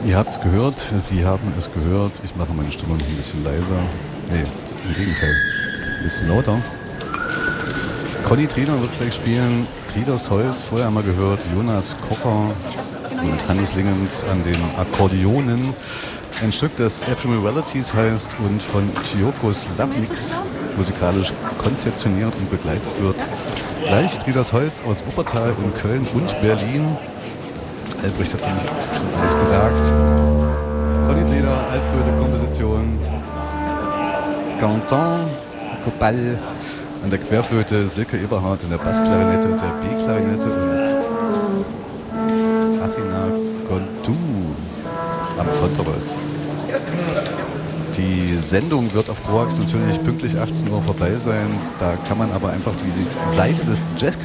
Ihr habt es gehört, Sie haben es gehört. Ich mache meine Stimme noch ein bisschen leiser. Nee, im Gegenteil. Ein bisschen lauter. Conny Trieder wird gleich spielen. Trieders Holz, vorher einmal gehört. Jonas Kocher und Hannes Lingens an den Akkordeonen. Ein Stück, das Ephemeralities heißt und von Chiokos Labmix musikalisch konzeptioniert und begleitet wird. Gleich Trieders Holz aus Wuppertal und Köln und Berlin. Albrecht hat eigentlich schon alles gesagt. Conny Trieder, Altflöte, Komposition. Quentin Copal an der Querflöte, Silke Eberhardt in der Bassklarinette und der B-Klarinette und Athina Kontu am Kontrabass. Die Sendung wird auf Koax natürlich pünktlich 18 Uhr vorbei sein. Da kann man aber einfach die Seite des